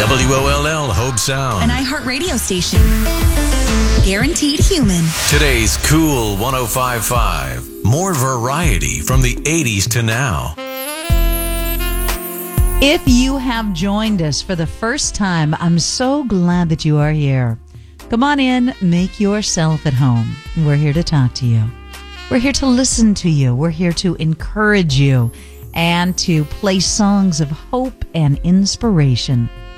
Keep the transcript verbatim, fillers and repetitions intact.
W O L L Hope Sound. An iHeartRadio station. Guaranteed human. Today's Cool one oh five point five. More variety from the eighties to now. If you have joined us for the first time, I'm so glad that you are here. Come on in, make yourself at home. We're here to talk to you. We're here to listen to you. We're here to encourage you and to play songs of hope and inspiration.